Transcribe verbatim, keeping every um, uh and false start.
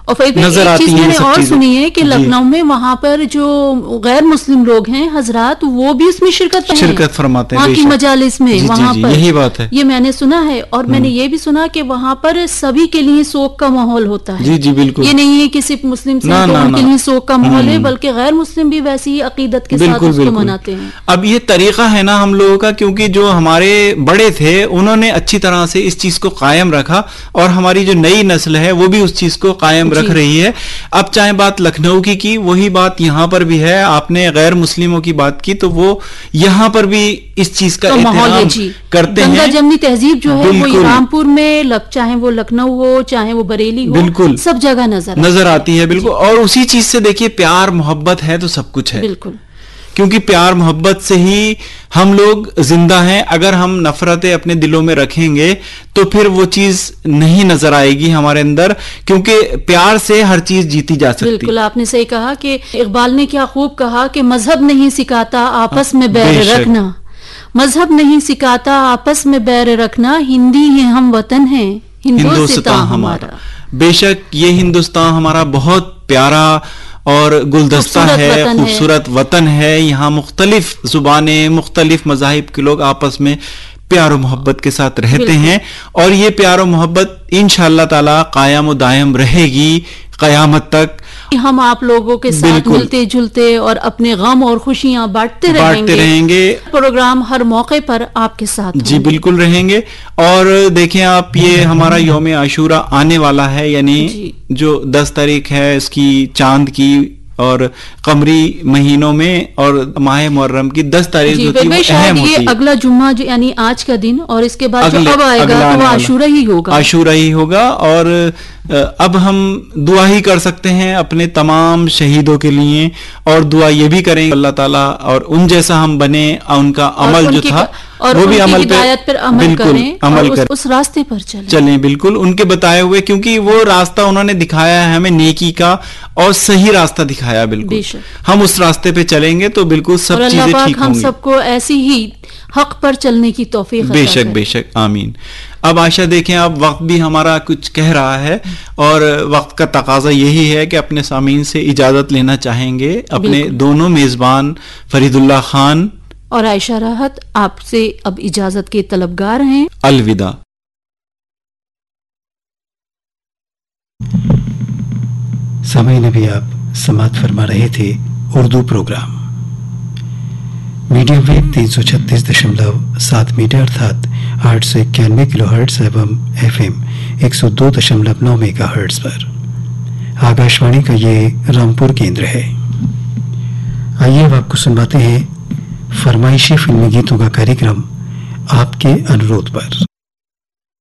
اور پھر نظر ایک آتی چیز ہیں میں نے یہ سب اور چیزیں. سنی ہے کہ جی. لکھنؤ میں وہاں پر جو غیر مسلم لوگ ہیں حضرات وہ بھی اس میں شرکت ہیں، شرکت فرماتے ہیں وہاں بے کی شک. مجالس میں. جی وہاں جی پر یہی بات ہے. یہ میں نے سنا ہے. اور میں نے یہ بھی سنا کہ وہاں پر سبھی کے لیے سوگ کا ماحول ہوتا ہے. جی جی بالکل. یہ نہیں ہے کہ صرف مسلم سے تو ان کے لیے سوگ کا ماحول ہے، بلکہ غیر مسلم بھی ویسی ہی عقیدت کے ساتھ اس کو مناتے ہیں. اب یہ طریقہ ہے نا ہم لوگوں کا، کیونکہ جو ہمارے بڑے تھے انہوں نے اچھی طرح سے اس چیز کو قائم رکھا، اور ہماری جو نئی نسل ہے وہ بھی اس چیز کو قائم رکھ رہی ہے. اب چاہے بات لکھنؤ کی کی، وہی بات یہاں پر بھی ہے. آپ نے غیر مسلموں کی بات کی تو وہ یہاں پر بھی اس چیز کا احترام کرتے ہیں. گنگا جمنی تہذیب جو ہے وہ رامپور میں، چاہے وہ لکھنؤ ہو چاہے وہ بریلی ہو، بالکل سب جگہ نظر نظر آتی ہے. بالکل. اور اسی چیز سے دیکھیے پیار محبت ہے تو سب کچھ ہے. بالکل. کیونکہ پیار محبت سے ہی ہم لوگ زندہ ہیں. اگر ہم نفرتیں اپنے دلوں میں رکھیں گے تو پھر وہ چیز نہیں نظر آئے گی ہمارے اندر، کیونکہ پیار سے ہر چیز جیتی جا سکتی. بالکل آپ نے صحیح کہا کہ اقبال نے کیا خوب کہا کہ مذہب نہیں سکھاتا آپس میں بیر رکھنا، مذہب نہیں سکھاتا آپس میں بیر رکھنا، ہندی ہیں ہم وطن ہیں ہندوستان ہمارا. بے شک یہ ہندوستان ہمارا بہت پیارا اور گلدستہ ہے، خوبصورت وطن ہے. یہاں مختلف زبانیں، مختلف مذاہب کے لوگ آپس میں پیار و محبت کے ساتھ رہتے ہیں، اور یہ پیار و محبت انشاءاللہ تعالی قائم و دائم رہے گی قیامت تک. ہم آپ لوگوں کے ساتھ ملتے جلتے اور اپنے غم اور خوشیاں بانٹتے رہیں گے. رہیں گے پروگرام ہر موقع پر آپ کے ساتھ جی بالکل رہیں گے. اور دیکھیں آپ، یہ ہمارا یوم عاشورہ آنے والا ہے، یعنی جو دس تاریخ ہے اس کی چاند کی، اور قمری مہینوں میں اور ماہ محرم کی دس تاریخ جو تھی وہ اہم ہوتی ہے. یہ اگلا جمعہ جو یعنی آج کا دن، اور اس کے بعد جو اب آئے گا تو وہ عاشورہ ہی ہوگا. عاشورہ ہی ہوگا. اور اب ہم دعا ہی کر سکتے ہیں اپنے تمام شہیدوں کے لیے، اور دعا یہ بھی کریں اللہ تعالیٰ اور ان جیسا ہم بنے، ان کا عمل جو تھا وہ بھی عمل پر عمل کریں، عمل کریں، اس راستے پر چلیں چلیں بالکل ان کے بتائے ہوئے، کیونکہ وہ راستہ انہوں نے دکھایا ہے ہمیں نیکی کا، اور صحیح راستہ دکھایا. بالکل ہم اس راستے پہ چلیں گے تو بالکل سب چیزیں ٹھیک ہوں گی. ہم سب کو ایسی ہی حق پر چلنے کی توفیق عطا بے شک بے شک آمین. اب عائشہ دیکھیں اب وقت بھی ہمارا کچھ کہہ رہا ہے، اور وقت کا تقاضا یہی ہے کہ اپنے سامعین سے اجازت لینا چاہیں گے. اپنے دونوں میزبان فرید اللہ خان اور عائشہ راحت آپ سے اب اجازت کے طلبگار ہیں. الوداع. سامعین ابھی آپ سماعت فرما رہے تھے اردو پروگرام میڈیم ویو تین سو چھتیس دشملو سات میٹر ارتھات آٹھ سو اکیانوے کلو ہرٹز ایوم ایف ایم ایک سو دو دشملو نو میگا ہرٹز پر آکاشوانی کا یہ رامپور کیندر ہے. آئیے اب آپ کو سنواتے ہیں فرمائشی فلمی گیتوں کا کاریکرم آپ کے انورودھ پر.